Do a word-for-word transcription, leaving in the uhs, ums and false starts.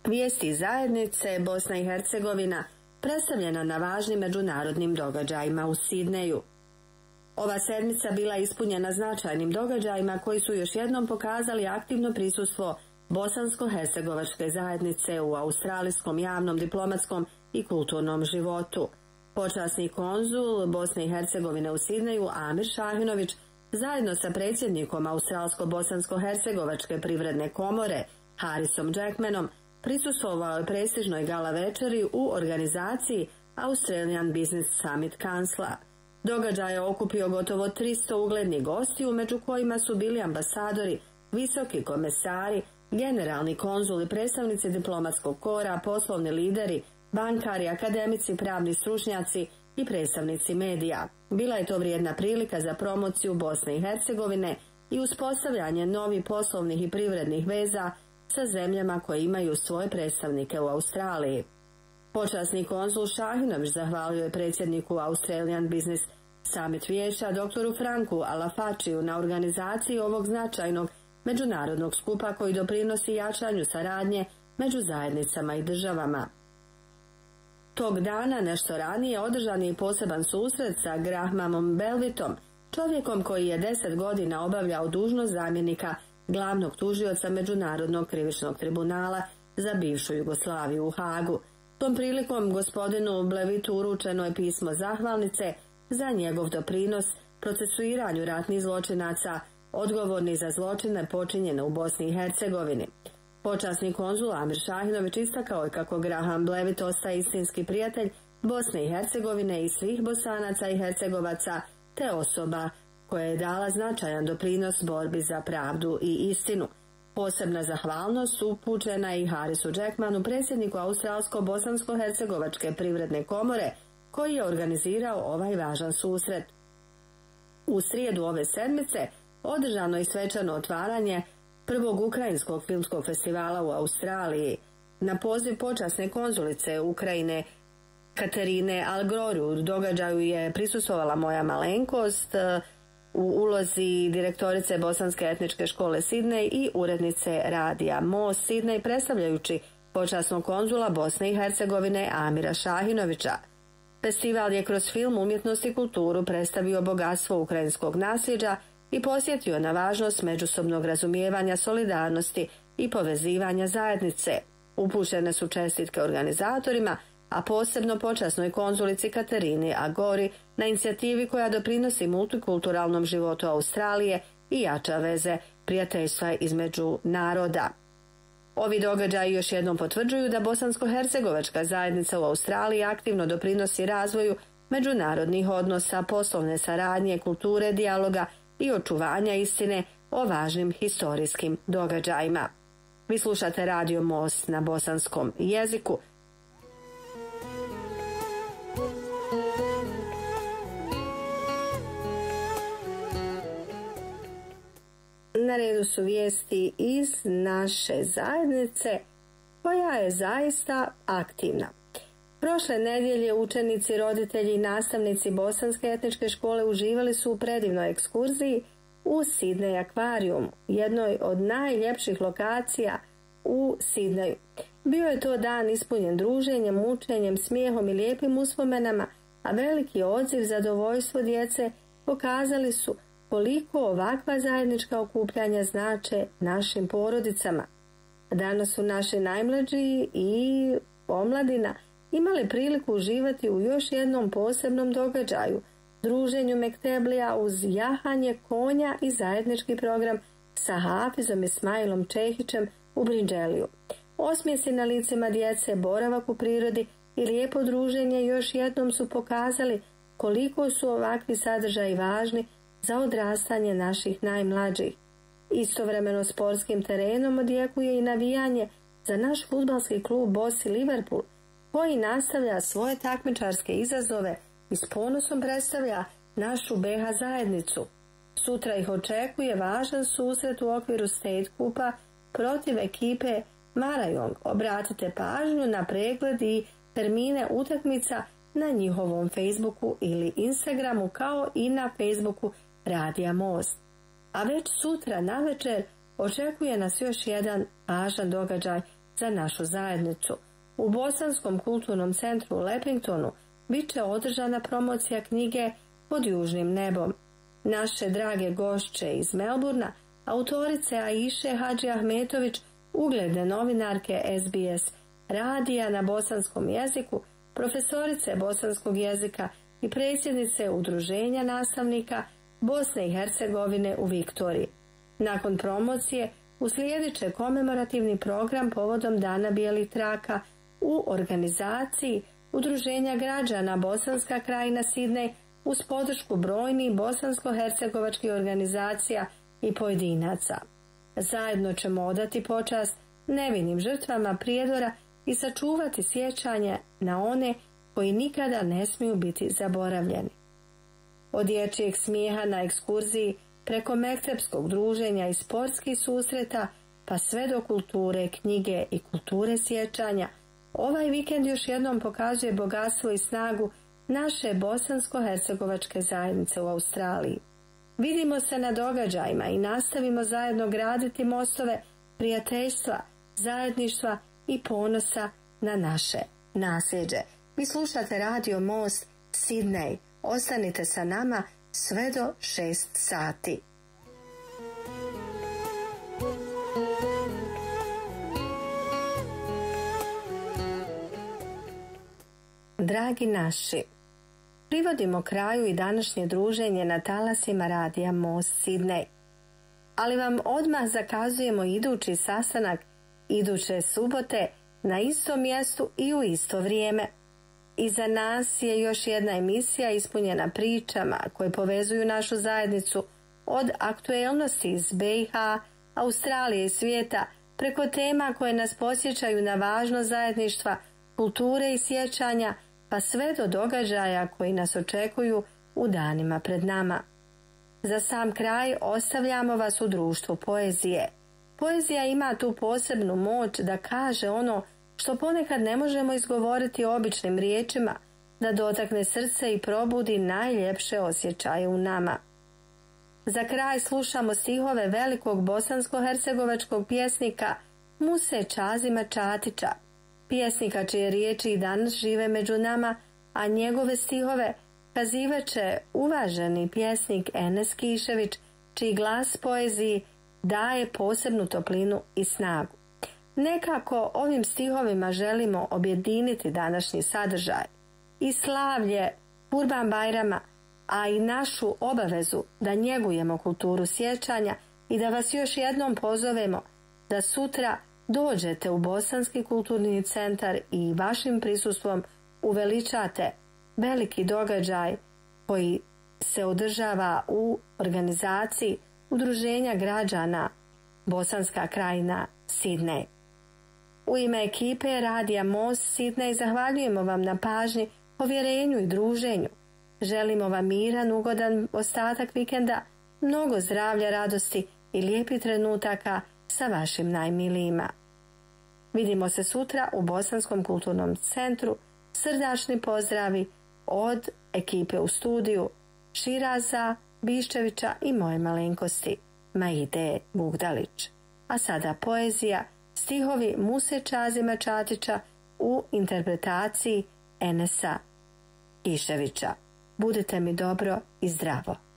Vijesti zajednice Bosna i Hercegovina predstavljena na važnim međunarodnim događajima u Sidneju. Ova sedmica bila ispunjena značajnim događajima koji su još jednom pokazali aktivno prisustvo bosansko-hercegovačke zajednice u australijskom javnom, diplomatskom i kulturnom životu. Počasni konzul Bosne i Hercegovine u Sidneju Amir Šahinović zajedno sa predsjednikom Australsko-bosansko-hercegovačke privredne komore Harisom Jackmanom prisustvovao je prestižnoj gala večeri u organizaciji Australian Business Summit Councila. Događaj je okupio gotovo tristo uglednih gostiju, među kojima su bili ambasadori, visoki komesari, generalni konzuli, predstavnici diplomatskog kora, poslovni lideri, bankari, akademici, pravni stručnjaci i predstavnici medija. Bila je to vrijedna prilika za promociju Bosne i Hercegovine i uspostavljanje novih poslovnih i privrednih veza sa zemljama koje imaju svoje predstavnike u Australiji. Počasni konzul Šahinović zahvalio je predsjedniku Australian Business Summit vijeća doktoru Franku Alafačiju na organizaciji ovog značajnog međunarodnog skupa koji doprinosi jačanju saradnje među zajednicama i državama. Tog dana, nešto ranije, održan je poseban susret sa Grahamom Belvitom, čovjekom koji je deset godina obavljao dužnost zamjenika glavnog tužioca Međunarodnog krivičnog tribunala za bivšu Jugoslaviju u Hagu. Tom prilikom gospodinu Blevitu uručeno je pismo zahvalnice za njegov doprinos procesuiranju ratnih zločinaca, odgovorni za zločine počinjene u Bosni i Hercegovini. Počasni konzul Amir Šahinović istakao je kako Graham Blevit ostaje istinski prijatelj Bosne i Hercegovine i svih Bosanaca i Hercegovaca, te osoba koja je dala značajan doprinos borbi za pravdu i istinu. Posebna zahvalnost upućena i Harisu Jackmanu, predsjedniku Australsko-bosansko-hercegovačke privredne komore, koji je organizirao ovaj važan susret. U srijedu ove sedmice održano je svečano otvaranje prvog ukrajinskog filmskog festivala u Australiji. Na poziv počasne konzulice Ukrajine Katerine Algoriju u događaju je prisustvovala moja malenkost u ulozi direktorice Bosanske etničke škole Sidnej i urednice radija Most Sidnej, predstavljajući počasnog konzula Bosne i Hercegovine Amira Šahinovića. Festival je kroz film, umjetnost i kulturu predstavio bogatstvo ukrajinskog nasljeđa i posjetio na važnost međusobnog razumijevanja, solidarnosti i povezivanja zajednice. Upućene su čestitke organizatorima, a posebno počasnoj konzulici Katerini Agori na inicijativi koja doprinosi multikulturalnom životu Australije i jača veze prijateljstva između naroda. Ovi događaji još jednom potvrđuju da bosansko-hercegovačka zajednica u Australiji aktivno doprinosi razvoju međunarodnih odnosa, poslovne saradnje, kulture, dijaloga i očuvanja istine o važnim historijskim događajima. Vi slušate Radio Most na bosanskom jeziku. Na redu su vijesti iz naše zajednice, koja je zaista aktivna. Prošle nedjelje učenici, roditelji i nastavnici Bosanske etničke škole uživali su u predivnoj ekskurziji u Sidney akvarijum, jednoj od najljepših lokacija u Sidneju. Bio je to dan ispunjen druženjem, učenjem, smijehom i lijepim uspomenama, a veliki odziv, zadovoljstvo djece pokazali su koliko ovakva zajednička okupljanja znače našim porodicama. Danas su naši najmlađi i omladina imali priliku uživati u još jednom posebnom događaju, druženju Mekteblija uz jahanje konja i zajednički program sa Hafizom Ismailom Čehićem u Brinđeliju. Osmijesi na licima djece, boravak u prirodi i lijepo druženje još jednom su pokazali koliko su ovakvi sadržaji važni za odrastanje naših najmlađih. Istovremeno sportskim terenom odjekuje i navijanje za naš fudbalski klub Bosi Liverpool, koji nastavlja svoje takmičarske izazove i s ponosom predstavlja našu B H zajednicu. Sutra ih očekuje važan susret u okviru State Kupa protiv ekipe Marajong. Obratite pažnju na pregled i termine utakmica na njihovom Facebooku ili Instagramu, kao i na Facebooku Radija Most. A već sutra navečer očekuje nas još jedan važan događaj za našu zajednicu. U Bosanskom kulturnom centru u Lepingtonu bit će održana promocija knjige Pod južnim nebom. Naše drage gošće iz Melburna, autorice Aiše Hadži Ahmetović, ugledne novinarke S B S radija na bosanskom jeziku, profesorice bosanskog jezika i predsjednice Udruženja nastavnika Bosne i Hercegovine u Viktoriji. Nakon promocije uslijedit će komemorativni program povodom Dana bijelih traka u organizaciji Udruženja građana Bosanska krajina Sidnej uz podršku brojnih bosansko-hercegovačkih organizacija i pojedinaca. Zajedno ćemo odati počast nevinim žrtvama prijedora i sačuvati sjećanje na one koji nikada ne smiju biti zaboravljeni. Od dječjeg smijeha na ekskurziji preko mektepskog druženja i sportskih susreta pa sve do kulture, knjige i kulture sjećanja, ovaj vikend još jednom pokazuje bogatstvo i snagu naše bosansko-hercegovačke zajednice u Australiji. Vidimo se na događajima i nastavimo zajedno graditi mostove prijateljstva, zajedništva i ponosa na naše nasljeđe. Vi slušate Radio Most Sidney. Ostanite sa nama sve do šest sati. Dragi naši, privodimo kraju i današnje druženje na talasima Radija Most Sidney. Ali vam odmah zakazujemo idući sastanak iduće subote na istom mjestu i u isto vrijeme. Iza nas je još jedna emisija ispunjena pričama koje povezuju našu zajednicu od aktuelnosti iz B i H, Australije i svijeta preko tema koje nas podsjećaju na važnost zajedništva, kulture i sjećanja pa sve do događaja koji nas očekuju u danima pred nama. Za sam kraj ostavljamo vas u društvu poezije. Poezija ima tu posebnu moć da kaže ono što ponekad ne možemo izgovoriti običnim riječima, da dotakne srce i probudi najljepše osjećaje u nama. Za kraj slušamo stihove velikog bosansko-hercegovačkog pjesnika Muse Čazima Čatića, pjesnika čije riječi i danas žive među nama, a njegove stihove kazivaće uvaženi pjesnik Enes Kišević, čiji glas poeziji daje posebnu toplinu i snagu. Nekako ovim stihovima želimo objediniti današnji sadržaj i slavlje Kurban Bajrama, a i našu obavezu da njegujemo kulturu sjećanja i da vas još jednom pozovemo da sutra dođete u Bosanski kulturni centar i vašim prisustvom uveličate veliki događaj koji se održava u organizaciji Udruženja građana Bosanska krajina Sidney. U ime ekipe Radija Most Sidney zahvaljujemo vam na pažnji, povjerenju i druženju. Želimo vam miran, ugodan ostatak vikenda, mnogo zdravlja, radosti i lijepih trenutaka sa vašim najmilijima. Vidimo se sutra u Bosanskom kulturnom centru. Srdačni pozdravi od ekipe u studiju Širaza, Biščevića i moje malenkosti Maide Bugdalić. A sada poezija, stihovi Muse Čazima Čatića u interpretaciji Enesa Kiševića. Budite mi dobro i zdravo.